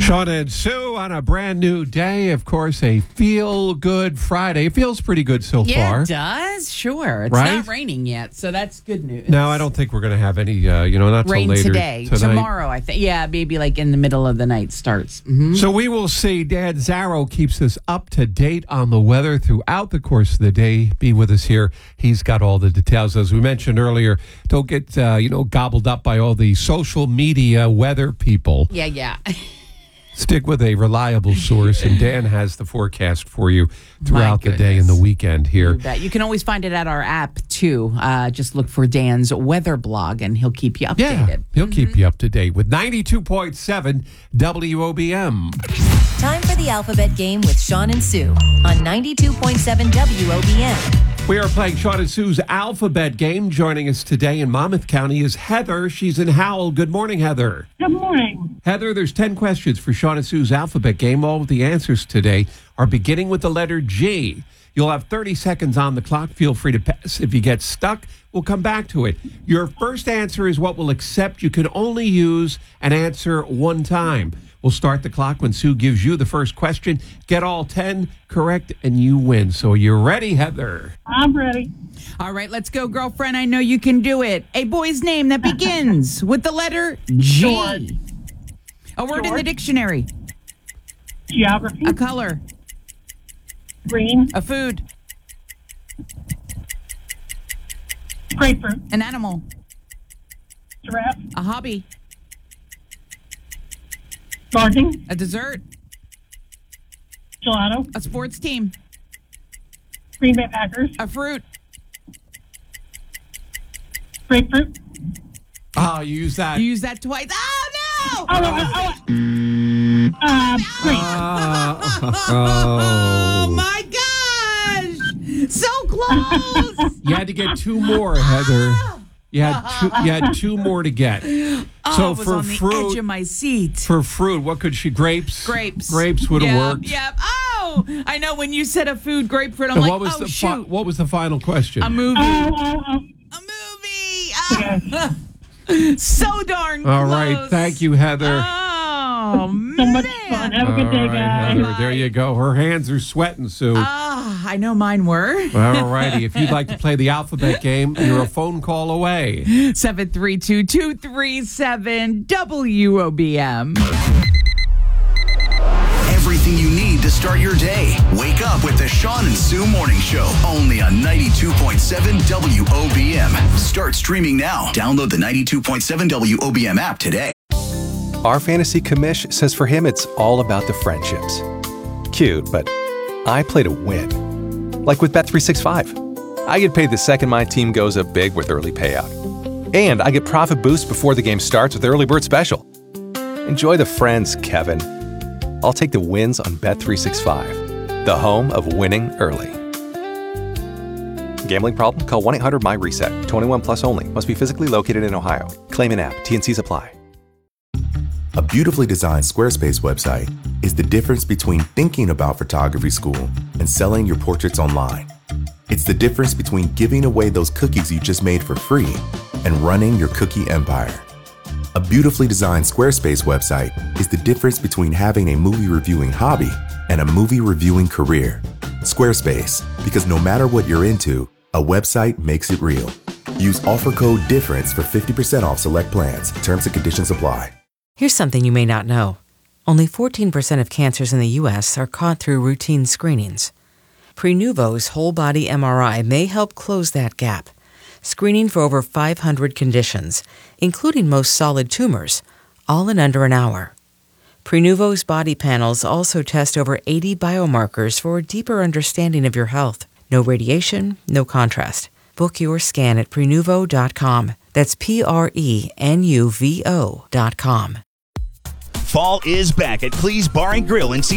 Sean and Sue on a brand new day. Of course, a feel-good Friday. It feels pretty good so Yeah, far. it does. Sure. It's Right? not raining yet, so that's good news. No, I don't think we're going to have any, not till Rain later today. tonight. Tomorrow, I think. Yeah, maybe like in the middle of the night starts. Mm-hmm. So we will see. Dan Zarrow keeps us up to date on the weather throughout the course of the day. Be with us here. He's got all the details. As we mentioned earlier, don't get, gobbled up by all the social media weather people. Yeah. Stick with a reliable source, and Dan has the forecast for you throughout the day and the weekend here. You bet. You can always find it at our app, too. Just look for Dan's weather blog, and he'll keep you updated. Yeah, he'll keep you up to date with 92.7 WOBM. Time for the alphabet game with Sean and Sue on 92.7 WOBM. We are playing Sean and Sue's alphabet game. Joining us today in Monmouth County is Heather. She's in Howell. Good morning, Heather. Good morning. Heather, there's 10 questions for Sean and Sue's alphabet game. All of the answers today are beginning with the letter G. You'll have 30 seconds on the clock. Feel free to pass. If you get stuck, we'll come back to it. Your first answer is what we'll accept. You can only use an answer one time. We'll start the clock when Sue gives you the first question. Get all 10 correct, and you win. So are you ready, Heather? I'm ready. All right, let's go, girlfriend. I know you can do it. A boy's name that begins with the letter G. George. A word in the George. dictionary. Geography. A color. Green. A food. Grapefruit. An animal. Giraffe. A hobby. Gardening. A dessert. Gelato. A sports team. Green Bay Packers. A fruit. Grapefruit. Oh, you use that. You use that twice. Oh, no! Grape. Oh, my gosh! So close! You had to get two more, Heather. You had two more to get. Oh, So I was for on the fruit, edge of my seat. for fruit, what could she? Grapes. Grapes. Grapes would have worked. Yep. Oh, I know when you said a food, grapefruit, I'm And like, what was oh, the shoot. what was the final question? A movie. Oh. A movie. Ah. So darn close. All right, thank you, Heather. Oh, So much man. fun. Have a good day, All right, guys. Heather, there you go. Her hands are sweating, Sue. Ah, I know mine were. All righty. If you'd like to play the alphabet game, you're a phone call away. 732-237-WOBM. Everything you need to start your day. Wake up with the Sean and Sue Morning Show. Only on 92.7 WOBM. Start streaming now. Download the 92.7 WOBM app today. Our fantasy commish says for him it's all about the friendships. Cute, but I play to win. Like with Bet365. I get paid the second my team goes up big with early payout. And I get profit boost before the game starts with Early Bird Special. Enjoy the friends, Kevin. I'll take the wins on Bet365, the home of winning early. Gambling problem? Call 1-800-MY-RESET. 21 plus only. Must be physically located in Ohio. Claim in app. T&Cs apply. A beautifully designed Squarespace website is the difference between thinking about photography school and selling your portraits online. It's the difference between giving away those cookies you just made for free and running your cookie empire. A beautifully designed Squarespace website is the difference between having a movie reviewing hobby and a movie reviewing career. Squarespace, because no matter what you're into, a website makes it real. Use offer code DIFFERENCE for 50% off select plans. Terms and conditions apply. Here's something you may not know. Only 14% of cancers in the U.S. are caught through routine screenings. Prenuvo's whole-body MRI may help close that gap, screening for over 500 conditions, including most solid tumors, all in under an hour. Prenuvo's body panels also test over 80 biomarkers for a deeper understanding of your health. No radiation, no contrast. Book your scan at Prenuvo.com. That's Prenuvo.com. Fall is back at Please Bar and Grill in